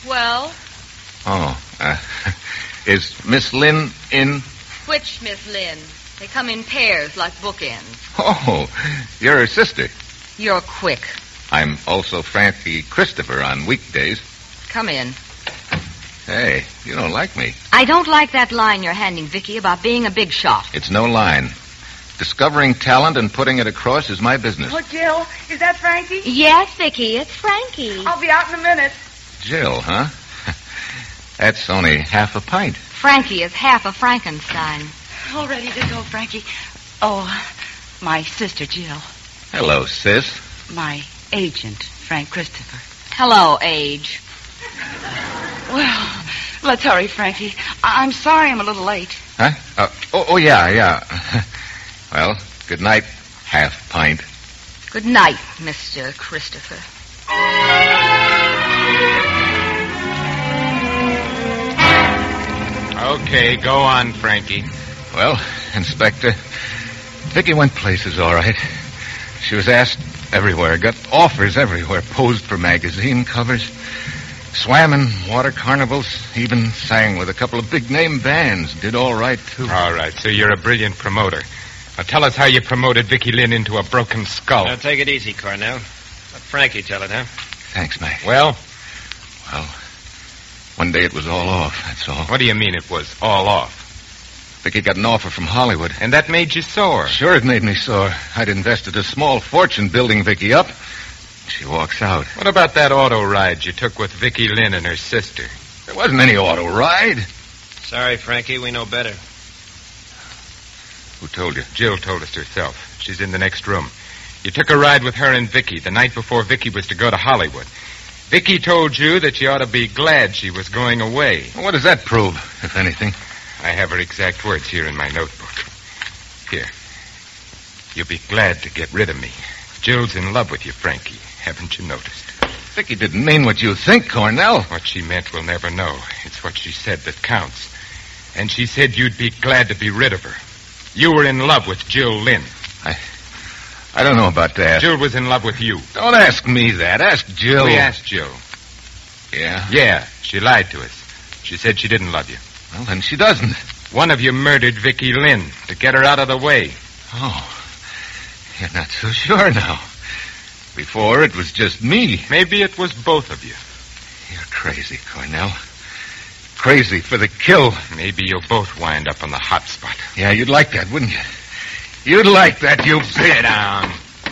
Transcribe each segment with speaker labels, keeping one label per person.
Speaker 1: Well?
Speaker 2: Oh, is Miss Lynn in?
Speaker 1: Which Miss Lynn? They come in pairs like bookends.
Speaker 2: Oh, you're her sister.
Speaker 1: You're quick.
Speaker 2: I'm also Frankie Christopher on weekdays.
Speaker 1: Come in.
Speaker 2: Hey, you don't like me.
Speaker 1: I don't like that line you're handing Vicky about being a big shot.
Speaker 2: It's no line. Discovering talent and putting it across is my business.
Speaker 3: Oh, Jill, is that Frankie?
Speaker 1: Yes, Vicky, it's Frankie.
Speaker 3: I'll be out in a minute.
Speaker 2: Jill, huh? That's only half a pint.
Speaker 1: Frankie is half a Frankenstein.
Speaker 3: All ready to go, Frankie. Oh, my sister, Jill.
Speaker 2: Hello, sis.
Speaker 3: My agent, Frank Christopher.
Speaker 1: Hello, Age.
Speaker 3: Well, let's hurry, Frankie. I'm sorry I'm a little late.
Speaker 2: Huh? Yeah. Well, good night, half pint.
Speaker 1: Good night, Mr. Christopher.
Speaker 4: Okay, go on, Frankie.
Speaker 2: Well, Inspector, Vicky went places, all right. She was asked everywhere, got offers everywhere, posed for magazine covers, swam in water carnivals, even sang with a couple of big-name bands. Did all right, too.
Speaker 4: All right, so you're a brilliant promoter. Now tell us how you promoted Vicky Lynn into a broken skull.
Speaker 5: Now, take it easy, Cornell. Let Frankie tell it, huh?
Speaker 2: Thanks, Mac.
Speaker 4: Well,
Speaker 2: one day it was all off, that's all.
Speaker 4: what do you mean it was all off?
Speaker 2: Vicky got an offer from Hollywood.
Speaker 4: And that made you sore.
Speaker 2: Sure, it made me sore. I'd invested a small fortune building Vicky up. She walks out.
Speaker 4: What about that auto ride you took with Vicky Lynn and her sister?
Speaker 2: There wasn't any auto ride.
Speaker 5: Sorry, Frankie, we know better.
Speaker 4: Who told you? Jill told us herself. She's in the next room. You took a ride with her and Vicky the night before Vicky was to go to Hollywood. Vicky told you that you ought to be glad she was going away.
Speaker 2: What does that prove, if anything?
Speaker 4: I have her exact words here in my notebook. Here. You'll be glad to get rid of me. Jill's in love with you, Frankie. Haven't you noticed?
Speaker 2: Vicky didn't mean what you think, Cornell.
Speaker 4: What she meant we'll never know. It's what she said that counts. And she said you'd be glad to be rid of her. You were in love with Jill Lynn.
Speaker 2: I don't know about that.
Speaker 4: Jill was in love with you.
Speaker 2: Don't ask me that. Ask Jill.
Speaker 4: We asked Jill.
Speaker 2: Yeah?
Speaker 4: Yeah, she lied to us. She said she didn't love you.
Speaker 2: Well, then she doesn't.
Speaker 4: One of you murdered Vicky Lynn to get her out of the way.
Speaker 2: Oh, you're not so sure now. Before, it was just me.
Speaker 4: Maybe it was both of you.
Speaker 2: You're crazy, Cornell. Crazy for the kill.
Speaker 4: Maybe you'll both wind up on the hot spot.
Speaker 2: Yeah, you'd like that, wouldn't you? You'd like that, you...
Speaker 4: Sit down.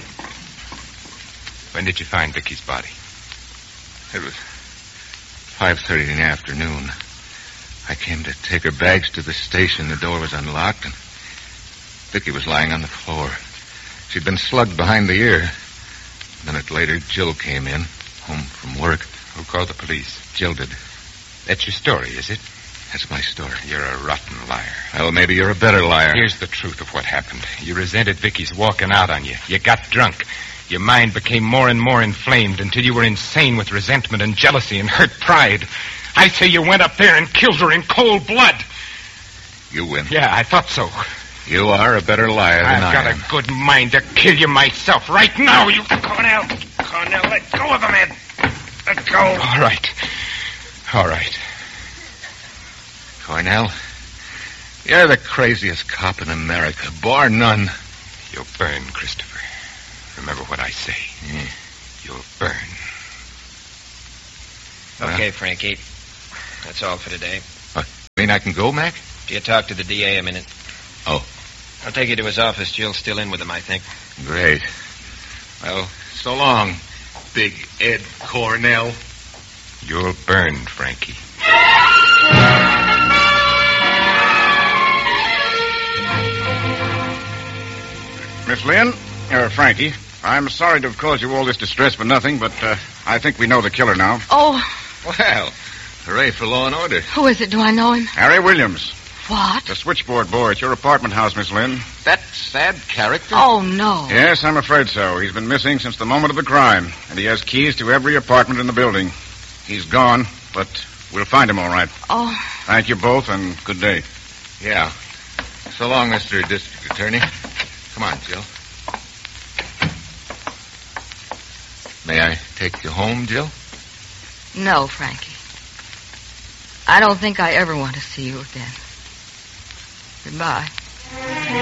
Speaker 4: When did you find Vicky's body?
Speaker 2: It was 5:30 in the afternoon. I came to take her bags to the station. The door was unlocked, and Vicky was lying on the floor. She'd been slugged behind the ear. A minute later, Jill came in, home from work.
Speaker 4: Who called the police?
Speaker 2: Jill did.
Speaker 4: That's your story, is it?
Speaker 2: That's my story.
Speaker 4: You're a rotten liar.
Speaker 2: Well, maybe you're a better liar.
Speaker 4: Here's the truth of what happened. You resented Vicky's walking out on you. You got drunk. Your mind became more and more inflamed until you were insane with resentment and jealousy and hurt pride. I say you went up there and killed her in cold blood.
Speaker 2: You win.
Speaker 4: Yeah, I thought so.
Speaker 2: You are a better liar than
Speaker 4: I've got
Speaker 2: I am.
Speaker 4: a good mind to kill you myself right now, you... Cornell, let go of him, Ed. Let go. All right.
Speaker 2: Cornell, you're the craziest cop in America, bar none.
Speaker 4: You'll burn, Christopher. Remember what I say.
Speaker 2: Yeah.
Speaker 4: You'll burn.
Speaker 5: Okay, Frankie. That's all for today.
Speaker 2: Mean I can go, Mac?
Speaker 5: Do you talk to the DA a minute?
Speaker 2: Oh.
Speaker 5: I'll take you to his office. Jill's still in with him, I think.
Speaker 2: Great. Well, so long, Big Ed Cornell.
Speaker 4: You'll burn, Frankie.
Speaker 6: Miss Lynn, Frankie, I'm sorry to have caused you all this distress for nothing, but I think we know the killer now.
Speaker 1: Oh,
Speaker 2: Well, hooray for law and order.
Speaker 1: who is it? Do I know him?
Speaker 6: Harry Williams,
Speaker 1: What?
Speaker 6: the switchboard boy at your apartment house, Miss Lynn.
Speaker 2: That sad character?
Speaker 1: Oh, no.
Speaker 6: Yes, I'm afraid so. He's been missing since the moment of the crime, and he has keys to every apartment in the building. He's gone, but we'll find him all right.
Speaker 1: Oh,
Speaker 6: Thank you both, and good day.
Speaker 2: Yeah. So long, Mr. District Attorney. Come on, Jill. May I take you home, Jill?
Speaker 1: no, Frankie. I don't think I ever want to see you again. Goodbye.